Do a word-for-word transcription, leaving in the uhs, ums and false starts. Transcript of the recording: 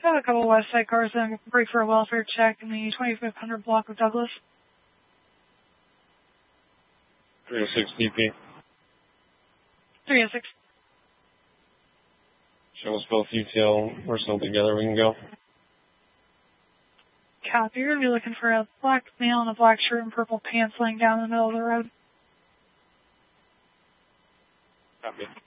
Got a couple west side cars that break for a welfare check in the twenty-fifth hundred block of Douglas. three oh six D P. three oh six. Show us both U T L. We're still together. We can go. Copy. You're going to be looking for a black male in a black shirt and purple pants laying down in the middle of the road. Copy.